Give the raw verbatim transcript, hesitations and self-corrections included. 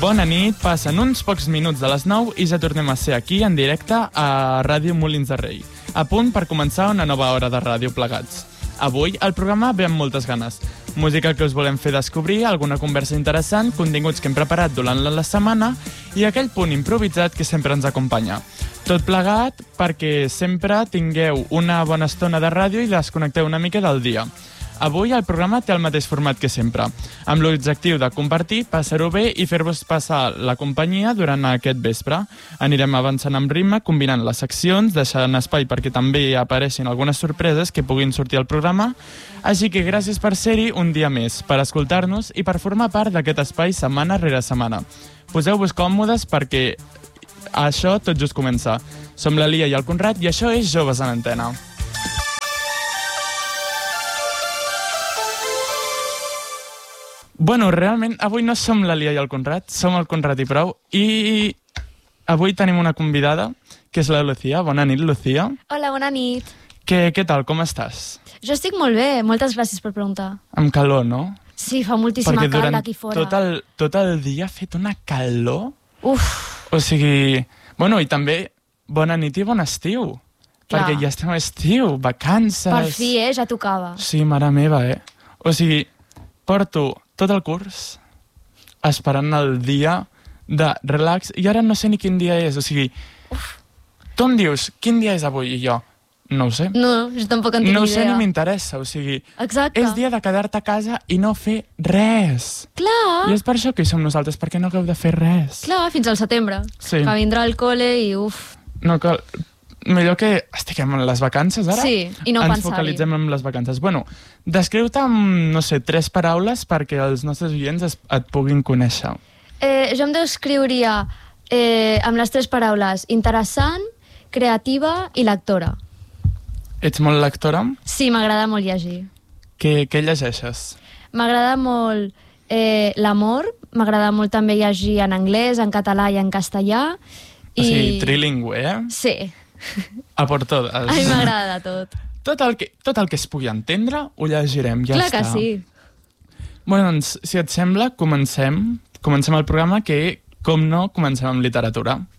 Bona nit, passen uns pocs minuts de les nou i ja tornem a ser aquí en directe a Ràdio Molins de Rei, a punt per començar una nova hora de ràdio plegats. Avui el programa ve amb moltes ganes. Música que us volem fer descobrir, alguna conversa interessant, continguts que hem preparat durant la setmana i aquell punt improvisat que sempre ens acompanya. Tot plegat perquè sempre tingueu una bona estona de ràdio i desconnecteu una mica del dia. Avui el programa té el mateix format que sempre, amb l'objectiu de compartir, passar-ho bé i fer-vos passar la companyia durant aquest vespre. Anirem avançant amb ritme, combinant les seccions, deixant espai perquè també apareixin algunes sorpreses que puguin sortir al programa. Així que gràcies per ser-hi un dia més, per escoltar-nos i per formar part d'aquest espai setmana rere setmana. Poseu-vos còmodes perquè això tot just comença. Som la Lia i el Conrad i això és Joves en Antena. Bueno, realment, avui no som la Lia i el Conrad, som el Conrad i prou, i avui tenim una convidada, que és la Lucía. Bona nit, Lucía. Hola, bona nit. Què, què tal, com estàs? Jo estic molt bé, moltes gràcies per preguntar. Amb calor, no? Sí, fa moltíssima Perquè calor aquí fora. Tot el, tot el dia ha fet una calor. Uf. O sigui, bueno, i també bona nit i bon estiu. Clar. Perquè ja estem a estiu, vacances... Per fi, eh? Ja tocava. Sí, mare meva, eh? O sigui, porto tot el curs esperant el dia de relax i ara no sé ni quin dia és, o sigui, Uf. Tu em dius, quin dia és avui? I jo, no ho sé. No, jo tampoc en tinc no idea. No sé ni m'interessa, o sigui, Exacte. és dia de quedar-te a casa i no fer res. Clar. I és per això que hi som nosaltres, perquè no hagueu de fer res. Clar, fins al setembre. Sí. Que vindrà al col·le i uf. No cal... Millor que estiguem en les vacances ara. Sí, i no ens pensar-hi. focalitzem en les vacances. Bueno, descriu-te amb, no sé, tres paraules perquè els nostres oients es, et puguin conèixer. Eh, jo em descriuria eh, amb les tres paraules interessant, creativa i lectora. Ets molt lectora? Sí, m'agrada molt llegir. Què, què llegeixes? M'agrada molt eh, l'amor, m'agrada molt també llegir en anglès, en català i en castellà. I... O sigui, trilingüe, eh? Sí. A por todas. A mi m'agrada tot. Tot el, que, tot el que es pugui entendre ho llegirem, ja Clar està. que sí. Bueno, doncs, si et sembla, comencem, comencem el programa que, com no, comencem amb literatura.